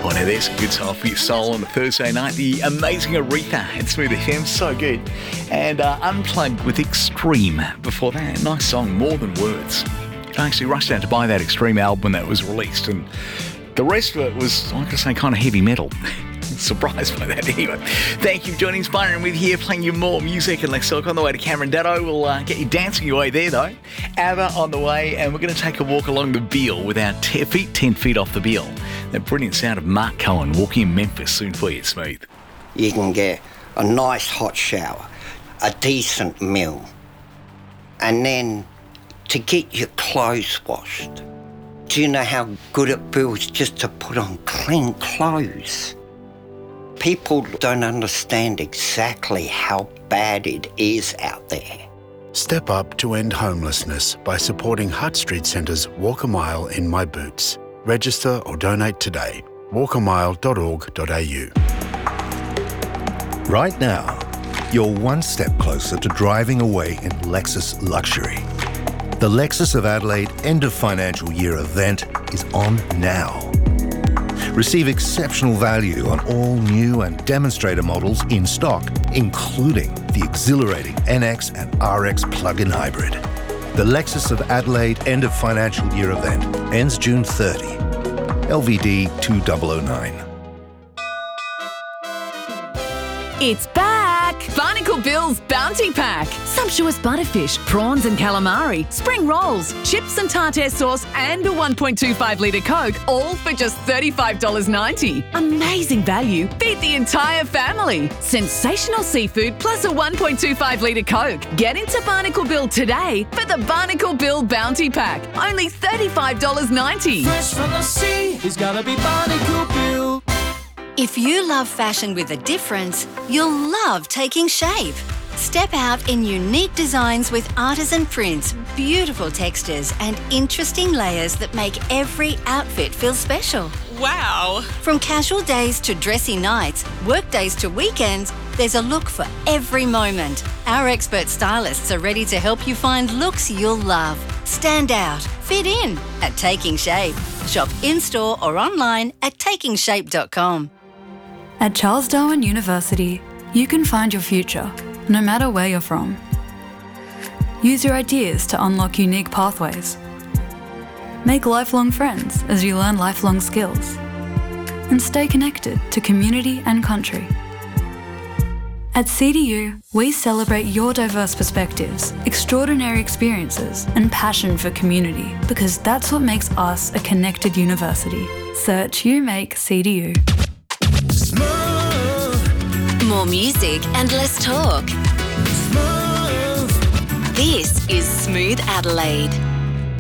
Oh, now there's a good song for your soul on a Thursday night. The amazing Aretha and Smooth FM, so good. And Unplugged with Extreme before that. Nice song, More Than Words. I actually rushed out to buy that Extreme album when that was released, and the rest of it was, like I say, kind of heavy metal. Surprised by that anyway. Thank you for joining Inspiring with here, playing you more music. And let's talk on the way to Cameron Datto. We'll get you dancing your way there though. ABBA on the way, and we're going to take a walk along the Beale with our 10 feet off the Beale. That brilliant sound of Mark Cohen walking in Memphis soon for you, Smooth. You can get a nice hot shower, a decent meal, and then to get your clothes washed. Do you know how good it feels just to put on clean clothes? People don't understand exactly how bad it is out there. Step up to end homelessness by supporting Hutt Street Centre's Walk a Mile in My Boots. Register or donate today. walkamile.org.au. Right now, you're one step closer to driving away in Lexus luxury. The Lexus of Adelaide end of financial year event is on now. Receive exceptional value on all new and demonstrator models in stock, including the exhilarating NX and RX plug-in hybrid. The Lexus of Adelaide end of financial year event ends June 30. LVD 2009. It's back! Barnacle Bill's Bounty Pack. Sumptuous butterfish, prawns and calamari, spring rolls, chips and tartare sauce and a 1.25 litre Coke, all for just $35.90. Amazing value. Feed the entire family. Sensational seafood plus a 1.25 litre Coke. Get into Barnacle Bill today for the Barnacle Bill Bounty Pack. Only $35.90. Fresh from the sea, it's gotta be Barnacle Bill. If you love fashion with a difference, you'll love Taking Shape. Step out in unique designs with artisan prints, beautiful textures and interesting layers that make every outfit feel special. Wow! From casual days to dressy nights, work days to weekends, there's a look for every moment. Our expert stylists are ready to help you find looks you'll love. Stand out, fit in at Taking Shape. Shop in-store or online at takingshape.com. At Charles Darwin University, you can find your future, no matter where you're from. Use your ideas to unlock unique pathways. Make lifelong friends as you learn lifelong skills. And stay connected to community and country. At CDU, we celebrate your diverse perspectives, extraordinary experiences, and passion for community, because that's what makes us a connected university. Search UMake CDU. More music and less talk. This is Smooth Adelaide.